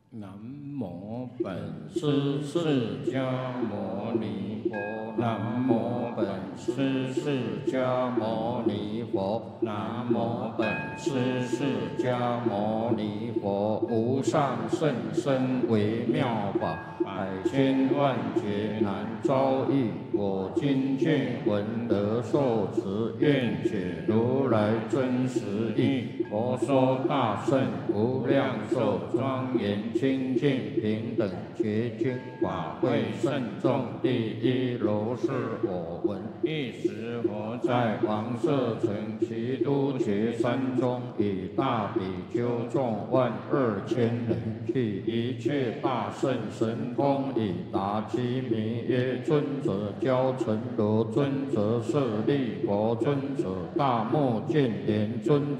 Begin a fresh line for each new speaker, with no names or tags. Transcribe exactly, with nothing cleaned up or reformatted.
南无本师释迦牟尼佛，南无本师释迦牟尼佛，南无本师释迦牟尼佛。无上甚深微妙法，百千万劫难遭遇。我今见闻得受持，愿解如来真实义。佛说大圣无量寿庄严清净平等觉经法会慎重第一如是我闻。一时佛在王舍城齐都觉山中，以大比丘众万二千人，具一切大圣神通，以答其名曰：尊者教成罗，尊者舍利佛，尊者大目犍连，尊